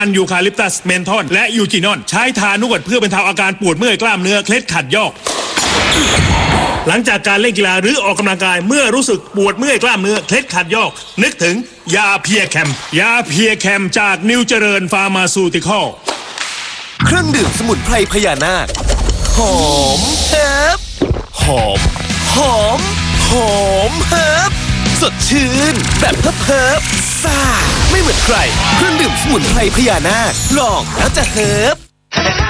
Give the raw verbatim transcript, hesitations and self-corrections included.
อันยูคาลิปตัสเมนทอนและยูจินอนใช้ทานวดเพื่อบรรเทาอาการปวดเมื่อยกล้ามเนื้อเคล็ดขัดยอกหลังจากการเล่นกีฬาหรือออกกำลังกายเมื่อรู้สึกปวดเมื่อยกล้ามเนื้อเคล็ดขัดยอกนึกถึงยาเพียแคมยาเพียแคมจากนิวเจริญฟาร์มาซูติคอลเครื่องดื่มสมุนไพรพญานาคหอมเฮิบหอมหอมหอมเฮิบสดชื่นแบบเฮิบเฮิบซ่าไม่เหมือนใครเครื่องดื่มสมุนไพรพญานาคลองแล้วจะเฮิบ